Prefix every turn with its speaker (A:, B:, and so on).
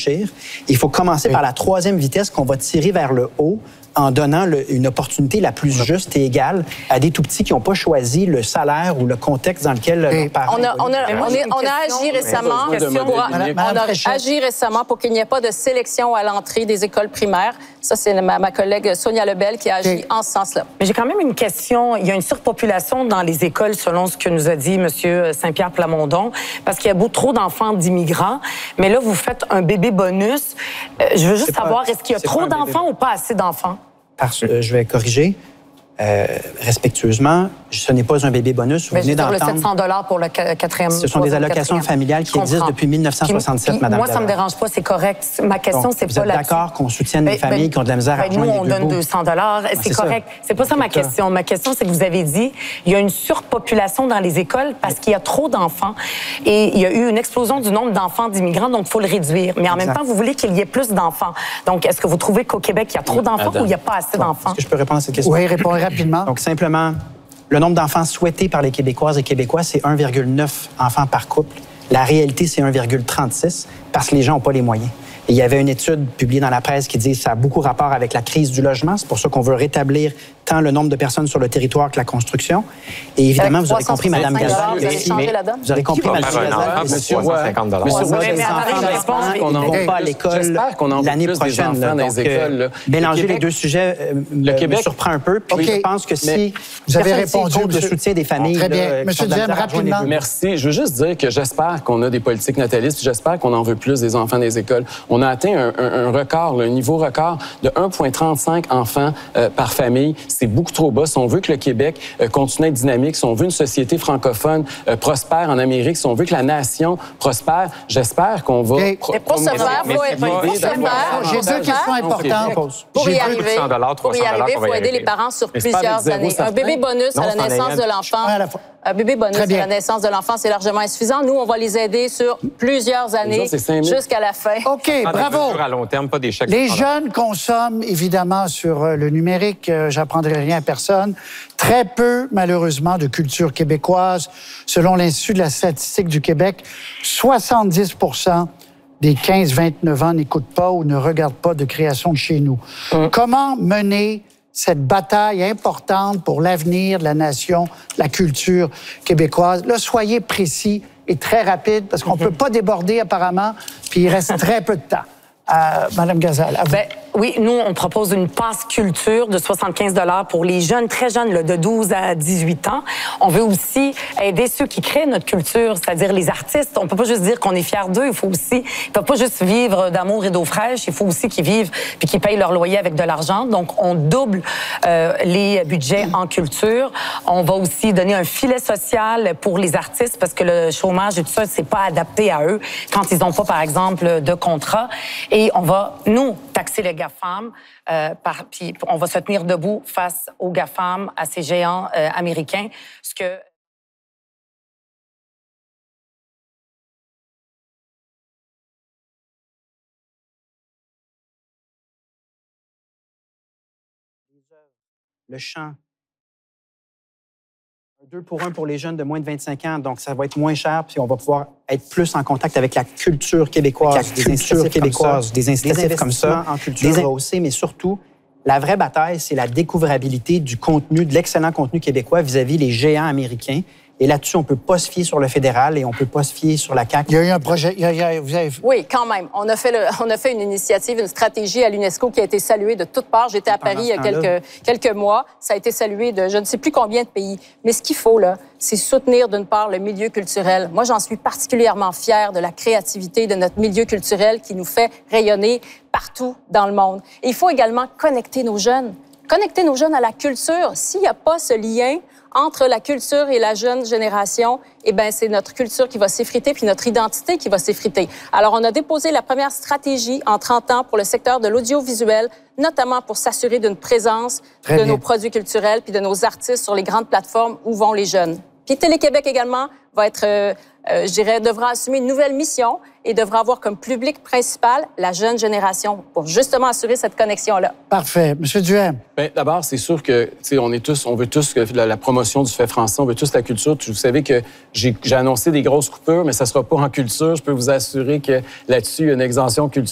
A: réfléchir. Il faut commencer par la troisième vitesse qu'on va tirer vers le haut en donnant une opportunité la plus juste et égale à des tout-petits qui n'ont pas choisi le salaire ou le contexte dans lequel leurs parents...
B: On a agi récemment pour qu'il n'y ait pas de sélection à l'entrée des écoles primaires. Ça, c'est ma collègue Sonia Lebel qui a agi en ce sens-là.
C: Mais j'ai quand même une question. Il y a une surpopulation dans les écoles, selon ce que nous a dit M. Saint-Pierre Plamondon, parce qu'il y a beaucoup trop d'enfants d'immigrants. Mais là, vous faites un bébé bonus. Je veux juste savoir, est-ce qu'il y a trop d'enfants ou pas assez d'enfants?
A: Je vais corriger respectueusement. Ce n'est pas un bébé bonus. Vous venez d'entendre...
C: Le 700 $ pour le quatrième...
A: Ce sont des allocations familiales qui existent depuis 1967, Mme
C: Moi, ça ne me dérange pas, c'est correct. Ma question, c'est pas là-dessus.
A: Vous êtes d'accord qu'on soutienne les familles qui ont de la misère à rejoindre les
C: Nous, on donne 200 $. C'est correct. C'est pas ça ma question. Ma question, c'est que vous avez dit il y a une surpopulation dans les écoles parce qu'il y a trop d'enfants. Et il y a eu une explosion du nombre d'enfants d'immigrants, donc il faut le réduire. Mais en même temps, vous voulez qu'il y ait plus d'enfants. Donc, est-ce que vous trouvez qu'au Québec, il y a trop d'enfants ou il n'y a pas assez d'enfants?
A: Est-ce que je peux répondre à cette question?
D: Oui, répondez rapidement.
A: Donc, simplement, le nombre d'enfants souhaités par les Québécoises et Québécois, c'est 1,9 enfants par couple. La réalité, c'est 1,36 parce que les gens n'ont pas les moyens. Et il y avait une étude publiée dans la presse qui dit que ça a beaucoup rapport avec la crise du logement. C'est pour ça qu'on veut rétablir tant le nombre de personnes sur le territoire que la construction. Et évidemment, vous avez compris, Mme Gazal, vous avez compris, Mme Gazal,
E: Monsieur Roy,
A: on n'en va pas à l'école l'année prochaine. Donc, mélanger les deux sujets me surprend un peu. Puis je pense que si
D: vous avez répondu
A: le soutien des familles...
D: Très bien. Monsieur Duhem, rapidement.
E: Merci. Je veux juste dire que j'espère qu'on a des politiques natalistes, j'espère qu'on en veut plus des enfants des écoles. On a atteint un record, un niveau record de 1,35 enfants par famille. C'est beaucoup trop bas. Si on veut que le Québec continue à être dynamique, si on veut une société francophone prospère en Amérique, si on veut que la nation prospère, j'espère qu'on va...
B: Mais pour ce faire,
D: j'ai deux questions importantes.
B: Pour y arriver, il faut aider les parents sur plusieurs années. Un bébé bonus à la naissance de l'enfant... Un bébé bonus à la naissance de l'enfant, c'est largement insuffisant. Nous, on va les aider sur plusieurs années jusqu'à la fin.
D: OK, bravo.
E: À long terme, pas des chèques.
D: Les jeunes consomment évidemment sur le numérique. J'apprendrai rien à personne. Très peu, malheureusement, de culture québécoise. Selon l'Institut de la statistique du Québec, 70 des 15-29 ans n'écoutent pas ou ne regardent pas de création de chez nous. Comment mener cette bataille importante pour l'avenir de la nation, la culture québécoise? Là, soyez précis et très rapide, parce qu'on ne peut pas déborder apparemment, puis il reste très peu de temps. Madame Gazal, à vous.
C: Oui, nous, on propose une passe culture de 75 $ pour les jeunes, très jeunes, là, de 12 à 18 ans. On veut aussi aider ceux qui créent notre culture, c'est-à-dire les artistes. On peut pas juste dire qu'on est fiers d'eux, il faut aussi... Ils peuvent pas juste vivre d'amour et d'eau fraîche, il faut aussi qu'ils vivent puis qu'ils payent leur loyer avec de l'argent. Donc, on double les budgets en culture. On va aussi donner un filet social pour les artistes parce que le chômage et tout ça, c'est pas adapté à eux quand ils ont pas, par exemple, de contrat. Et on va, nous, taxer les GAFAM, puis on va se tenir debout face aux GAFAM, à ces géants américains, ce que...
A: Le chant. 2 pour 1 pour les jeunes de moins de 25 ans, donc ça va être moins cher, puis on va pouvoir être plus en contact avec la culture québécoise, des incitatifs comme ça, en culture rehaussée, mais surtout, la vraie bataille, c'est la découvrabilité du contenu, de l'excellent contenu québécois vis-à-vis les géants américains. Et là-dessus, on ne peut pas se fier sur le fédéral et on ne peut pas se fier sur la CAQ.
D: Il y a eu un projet...
B: Oui, quand même. On a fait une initiative, une stratégie à l'UNESCO qui a été saluée de toutes parts. J'étais à Paris il y a quelques mois. Ça a été salué de je ne sais plus combien de pays. Mais ce qu'il faut, là, c'est soutenir, d'une part, le milieu culturel. Moi, j'en suis particulièrement fière de la créativité de notre milieu culturel qui nous fait rayonner partout dans le monde. Et il faut également connecter nos jeunes. Connecter nos jeunes à la culture. S'il n'y a pas ce lien entre la culture et la jeune génération, eh bien, c'est notre culture qui va s'effriter puis notre identité qui va s'effriter. Alors, on a déposé la première stratégie en 30 ans pour le secteur de l'audiovisuel, notamment pour s'assurer d'une présence de nos produits culturels puis de nos artistes sur les grandes plateformes où vont les jeunes. Puis Télé-Québec également va être, devra assumer une nouvelle mission et devra avoir comme public principal la jeune génération pour justement assurer cette connexion-là.
D: Parfait. Monsieur Duhem.
E: Bien, d'abord, c'est sûr que, on veut tous que la promotion du fait français, on veut tous la culture. Vous savez que j'ai annoncé des grosses coupures, mais ça ne sera pas en culture. Je peux vous assurer que là-dessus, il y a une exemption culture.